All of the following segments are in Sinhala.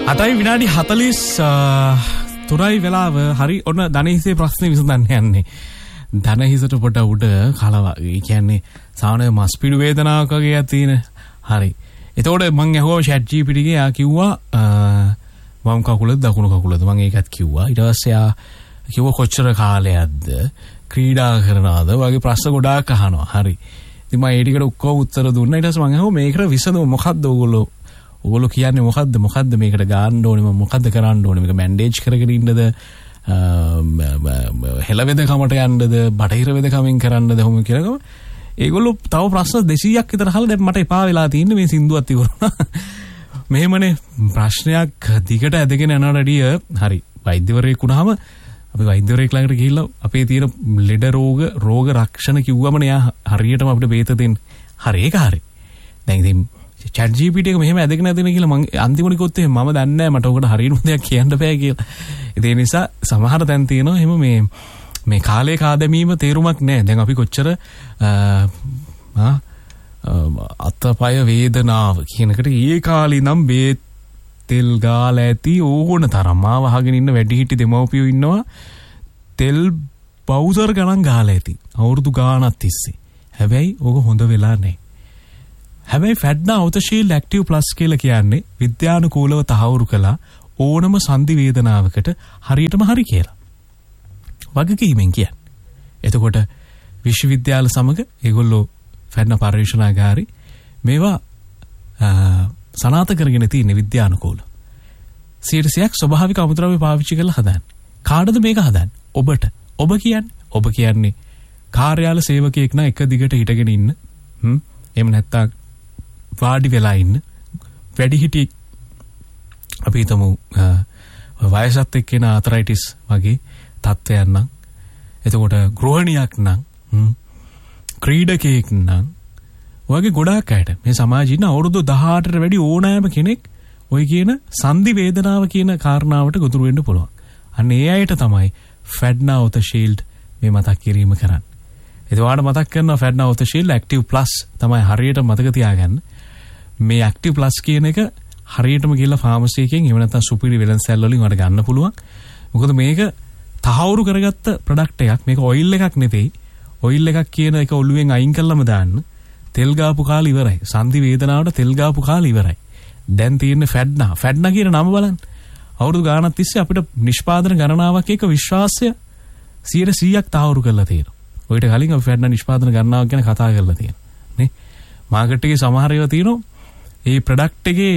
8යි විනාඩි 43යි වෙලාව. හරි ඔන්න ධනහිසේ ප්‍රශ්නේ විසඳන්න යන්නේ. ධනහිසට පොඩ උඩ කලවා. ඒ කියන්නේ සාමාන්‍ය මස්පිඩු වේදනාවක් වගේ තියෙන. හරි. එතකොට මම අහුවා chat GPT ගේ ආ කිව්වා වම් කකුලද දකුණු කකුලද මම ඒකත් කිව්වා. ඊට පස්සේ ආ කිව්වා කොච්චර කාලයක්ද ක්‍රීඩා කරනවද වගේ ප්‍රශ්න ගොඩාක් අහනවා. හරි. ඉතින් මම ඒ ටිකට ඔක්කොම උත්තර දුන්නා. ඊට පස්සේ මම අහුවා මේකට විසඳුම මොකක්ද ඔයගොල්ලෝ කියන්නේ මොකද්ද මේකට ගන්න ඕනේ මම මොකද්ද කරන්න ඕනේ මේක මැන්ඩේජ් කරගෙන ඉන්නද හෙළ වෙදකමට යන්නද බටහිර වෙදකමින් කරන්නද කොහොම කියලාම ඒගොල්ලෝ තව ප්‍රශ්න 200ක් විතර අහලා දැන් මට එපා වෙලා තියෙන්නේ මේ සින්දුවත් ඉවරුණා. මෙහෙමනේ ප්‍රශ්නයක් දිගට ඇදගෙන යනකොටදී හරි වෛද්‍යවරයෙක් වුණාම අපි වෛද්‍යවරයෙක් ළඟට ගිහිල්ලා අපේ තියෙන ලෙඩ රෝග රක්ෂණ කිව්වමනේ යා හරියටම අපිට බේත දෙන්නේ. හරි ඒක හරි. දැන් ඉතින් chat GPT එක මෙහෙම ඇදගෙන කියලා මම අන්තිමට කිව්වොත් මම දන්නේ නැහැ මට ඔකට හරියටම දෙයක් කියන්න බෑ කියලා. ඒ නිසා සමහර තැන් තියෙනවා එහෙම මේ කාලේ කාදැමීම තේරුමක් නැහැ. දැන් අපි කොච්චර අතපය වේදනාව කියනකට ඒ කාලේ නම් බේත් තෙල් ගාලා ඇති ඕන තරම් ආව අහගෙන ඉන්න වැඩිහිටි දෙමව්පියෝ ඉන්නවා තෙල් බවුසර් ගණන් ගාලා ඇති අවුරුදු ගාණක් තිස්සේ. හැබැයි ඕක හොඳ වෙලා නැහැ. හැබැයි ෆැඩ්නා අවතශීල් ඇක්ටිව් ප්ලස් කියලා කියන්නේ විද්‍යානුකූලව තහවුරු කළා ඕනම සංදි වේදනාවකට හරියටම හරි කියලා. වගකීමෙන් කියන්නේ. එතකොට විශ්වවිද්‍යාල සමග ඒගොල්ලෝ ෆැඩ්නා පරීක්ෂණාගාරي මේවා සනාථ කරගෙන තියෙන විද්‍යානුකූල. 100ක් ස්වභාවික අමුද්‍රව්‍ය පාවිච්චි කරලා හදන්නේ. කාටද මේක හදන්නේ? ඔබට. ඔබ කියන්නේ කාර්යාල සේවකයෙක් නම් එක දිගට හිටගෙන ඉන්න. එහෙම නැත්නම් වාඩි වෙලා ඉන්න වැඩිහිටි අපි හිතමු වයසත් එක්කෙන ආතරයිටිස් වගේ තත්ත්වයක් නම් එතකොට ගෘහණියක් නම් ක්‍රීඩකයෙක් නම් ඔයගේ ගොඩාක් අයට මේ සමාජයේ ඉන්න අවුරුදු 18ට වැඩි ඕනෑම කෙනෙක් ඔය කියන සංදි වේදනාව කියන කාරණාවට ගොදුරු වෙන්න පුළුවන්. අන්න ඒ අයට තමයි ෆැඩ්නා අවතශීල්ඩ් මේ මතක් කිරීම කරන්නේ. එතකොට මතක් කරනවා ෆැඩ්නා අවතශීල්ඩ් ඇක්ටිව් ප්ලස් තමයි හරියට මතක තියාගන්න. මේ ඇක්ටිව් ප්ලස් කියන එක හරියටම ගිහලා ෆාමසි එකෙන් එහෙම නැත්නම් සුපිරි වෙළඳසැල් වලින් ඔයාලට ගන්න පුළුවන්. මොකද මේක තහවුරු කරගත්ත ප්‍රොඩක්ට් එකක්. මේක ඔයිල් එකක් නෙවෙයි. ඔයිල් එකක් කියන එක ඔළුවෙන් අයින් කළාම දාන්න තෙල් ගාපු කාලේ ඉවරයි. සංදි වේදනාවට තෙල් ගාපු කාලේ ඉවරයි. දැන් තියෙන්නේ ෆැඩ්නා කියන නම බලන්න. අවුරුදු ගාණක් තිස්සේ අපිට නිෂ්පාදන ගණනාවක් එක විශ්වාසය 100%ක් තහවුරු කරලා තියෙනවා. ඔයිට කලින් අපි ෆැඩ්නා නිෂ්පාදන ගණනාවක් ගැන කතා කරලා තියෙනවා. නේ? මාකට් එකේ සමහර ඒවා තියෙනවා. ඒ ප්‍රොඩක්ට් එකේ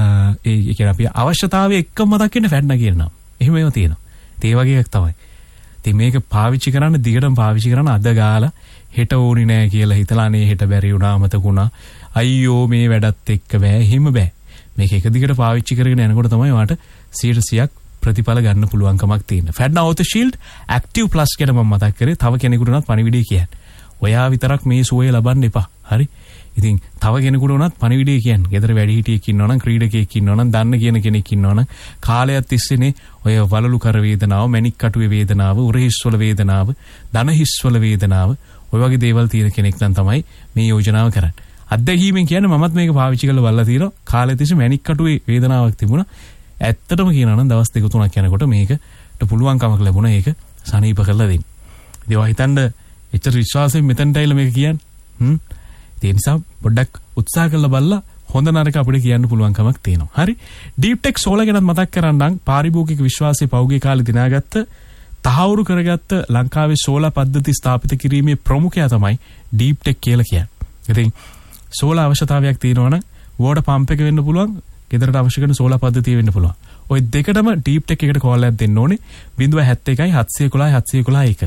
ඒ කියන්නේ අපි අවශ්‍යතාවය එක්කම මතක් වෙන ෆැඩ්නා කියන නම. එහෙම ඒවා තියෙනවා. ඒ වගේ එකක් තමයි. ඉතින් මේක පාවිච්චි කරන්න දිගටම පාවිච්චි කරන්න අද ගාලා හෙට ඕනි නෑ කියලා හිතලා අනේ හෙට බැරි වුණා මතකුණා. අයියෝ මේ වැඩත් එක්ක බෑ. එහෙම බෑ. මේක එක දිගට පාවිච්චි කරගෙන යනකොට තමයි වාට 100%ක් ප්‍රතිඵල ගන්න පුළුවන්කමක් තියෙනවා. ෆැඩ්නා අවතශීල්ඩ් ඇක්ටිව් ප්ලස් කියලා මම මතක් කරේ. තව කෙනෙකුට උනත් පණිවිඩය කියන්නේ. ඔයා විතරක් මේ සුවය ලබන්න එපා. හරි? ඉතින් තව කෙනෙකුට උනත් පණිවිඩය කියන්නේ. ගෙදර වැඩිහිටියෙක් ඉන්නවනම් ක්‍රීඩකයෙක් ඉන්නවනම් දන්න කියන කෙනෙක් ඉන්නවනම් කාලයක් තිස්සේනේ ඔය වලලු කර වේදනාව, මැණික් කටුවේ වේදනාව, උරහිස්වල වේදනාව, දන හිස්වල වේදනාව ඔය වගේ දේවල් තියෙන කෙනෙක් නම් තමයි මේ යෝජනාව කරන්නේ. අත්දැකීමෙන් කියන්නේ මමත් මේක පාවිච්චි කරලා බලලා තියෙනවා. කාලය තිස්සේ මැණික් කටුවේ වේදනාවක් තිබුණා. ඇත්තටම කියනවා නම් දවස් 2-3ක් යනකොට මේකට පුළුවන්කමක් ලැබුණා ඒක සනීප කරලා දෙන්න. ඉතින් ඔය හිතන්න එච්චර විශ්වාසයෙන් මෙතනට ඇවිල්ලා මේක කියන්නේ. ඒ නිසා පොඩ්ඩක් උත්සාහ කරලා බලලා හොඳ නරක අපිට කියන්න පුළුවන්කමක් තියෙනවා. හරි. ඩීප් ටෙක් සෝලා ගැන මතක් කරන්නම් පාරිභෝගික විශ්වාසයේ පෞගේ කාලේ දිනාගත්ත තහවුරු කරගත්ත ලංකාවේ සෝලා පද්ධති ස්ථාපිත කිරීමේ ප්‍රමුඛයා තමයි ඩීප් ටෙක් කියලා කියන්නේ. ඉතින් සෝලා අවශ්‍යතාවයක් තියෙනවා නම් වෝටර් පම්ප් එක වෙන්න පුළුවන්. ගෙදරට අවශ්‍ය කරන සෝලා පද්ධතිය වෙන්න පුළුවන්. ওই දෙකටම ඩීප් ටෙක් එකට කෝල් එකක් දෙන්න ඕනේ 071 711 711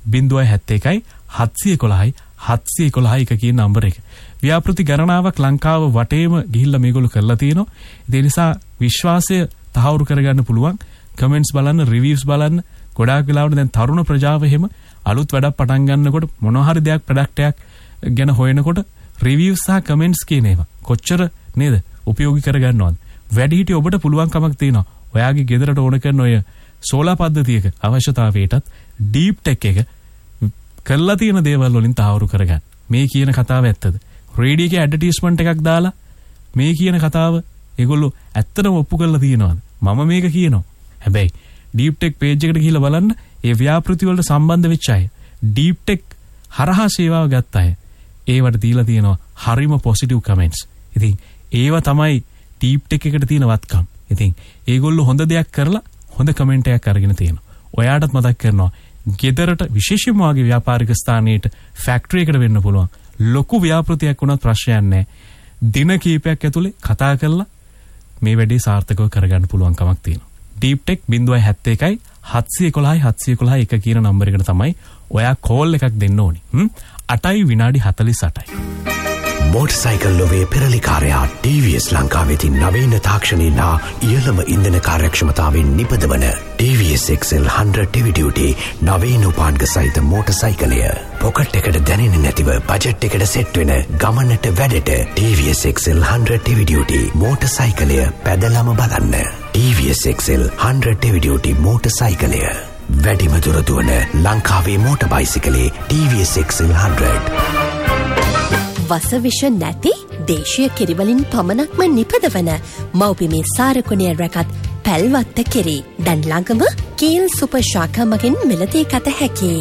071 711 711 කියන නම්බර එක. ව්‍යාපෘති ගණනාවක් ලංකාව වටේම ගිහිල්ලා මේගොල්ලෝ කරලා තියෙනවා. ඒ නිසා විශ්වාසය තහවුරු කරගන්න පුළුවන්. කමෙන්ට්ස් බලන්න, රිවිව්ස් බලන්න. ගොඩාක් වෙලාවට දැන් තරුණ ප්‍රජාව එහෙම අලුත් වැඩක් පටන් ගන්නකොට මොනවා හරි දෙයක් ප්‍රොඩක්ට් එකක් ගැන හොයනකොට රිවිව්ස් සහ කමෙන්ට්ස් කියන ඒවා කොච්චර නේද උපයෝගී කරගන්නවද? වැඩිහිටි ඔබට පුළුවන්කමක් තියෙනවා. ඔයාගේ ගෙදරට ඕන කරන ඔය සෝලා පද්ධතියක අවශ්‍යතාවයටත් ඩීප් ටෙක් එක කරලා තියෙන දේවල් වලින් තහවුරු කරගන්න. මේ කියන කතාව ඇත්තද? රේඩියෝ එකේ ඇඩ්වර්ටයිස්මන්ට් එකක් දාලා මේ කියන කතාව ඒගොල්ලෝ ඇත්තටම ඔප්පු කරලා තියෙනවද? මම මේක කියනවා. හැබැයි ඩීප් ටෙක් පේජ් එකට ගිහිල්ලා බලන්න ඒ ව්‍යාපෘති වලට සම්බන්ධ වෙච්ච අය ඩීප් ටෙක් හරහා සේවාව ගත්ත අය ඒවට දීලා තියෙනවා හරිම පොසිටිව් කමෙන්ට්ස්. ඉතින් ඒව තමයි ඩීප් ටෙක් එකට තියෙන වත්කම්. ඉතින් ඒගොල්ලෝ හොඳ දෙයක් කරලා හොඳ කමෙන්ට් එකක් අරගෙන තියෙනවා. ඔයාටත් මතක් කරනවා ගෙදරට විශේෂයෙන්ම වාගේ ව්‍යාපාරික ස්ථානයකට ෆැක්ටරි එකට වෙන්න පුළුවන්. ලොකු ව්‍යාපෘතියක් වුණත් ප්‍රශ්නයක් නැහැ. දින කීපයක් ඇතුලේ කතා කරලා මේ වැඩේ සාර්ථකව කරගන්න පුළුවන් කමක් තියෙනවා. ඩීප් ටෙක් 071 711 711 1 කියන නම්බර එකට තමයි ඔයා කෝල් එකක් දෙන්න ඕනි. 8යි විනාඩි 48යි. මෝටර්සයිකල් ලොවේ පෙරලිකාරයා TVS ලංකාවේ නවීන තාක්ෂණයෙන් හා ඉහළම ඉන්ධන කාර්යක්ෂමතාවෙන් නිපදවන TVS XL 100 heavy duty නවීන උපාංග සහිත මෝටර්සයිකලය. පොකට් එකට දැනෙන්නේ නැතිව බජට් එකට සෙට් වෙන ගමනට වැඩට TVS XL 100 heavy duty මෝටර්සයිකලය පැදලම බලන්න. TVS XL 100 heavy duty මෝටර්සයිකලය. වැඩිම දුර දුවන ලංකාවේ මෝටර් බයිසිකලේ TVS XL 100. වසවිෂ නැති දේශීය කිරිවලින් පමණක්ම නිපදවන මව්බිමේ සාරකුණය රැකත් පැල්වත්ත කිරි. දැන් ළඟම කීල් සුපර් ශාඛා මගින් මිලදී ගත හැකි.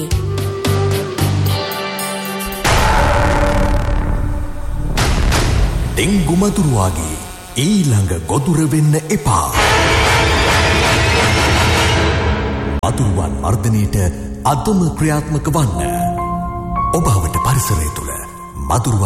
ඩෙන්ගු මතුරුවාගේ ඊළඟ ගොදුර වෙන්න එපා. මතුරුවන් මර්ධනයට අදම ක්‍රියාත්මක වන්න. ඔබවට පරිසරය තුළ මතුරුවන්